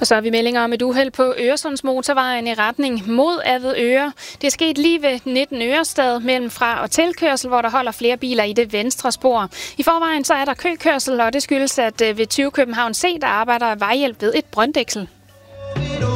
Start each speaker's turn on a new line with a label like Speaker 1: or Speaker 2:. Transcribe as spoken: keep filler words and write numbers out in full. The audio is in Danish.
Speaker 1: Og så har vi meldinger om et uheld på Øresundsmotorvejen i retning mod Avedøre. Det er sket lige ved nitten Ørestad mellem fra- og tilkørsel, hvor der holder flere biler i det venstre spor. I forvejen så er der køkørsel, og det skyldes, at ved tyve København C, der arbejder vejhjælp ved et brønddæksel.